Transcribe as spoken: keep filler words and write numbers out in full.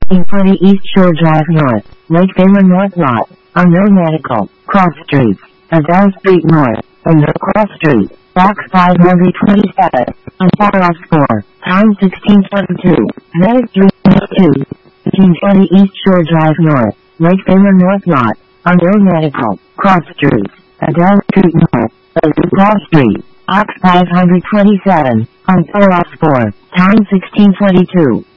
sixteen twenty East Shore Drive North, Lake Baylor North Lot, Unknown Medical, Cross Streets, Adele Street North, Unknown Cross Street, Box five hundred twenty-seven, Unfar four, pound sixteen twenty-two, Medic three two, sixteen twenty East Shore Drive North, Lake Baylor North Lot, Unknown Medical, Cross Streets, Adele Street North, Unknown Cross Street, Box five hundred twenty-seven, Unfar four, pound sixteen twenty-two.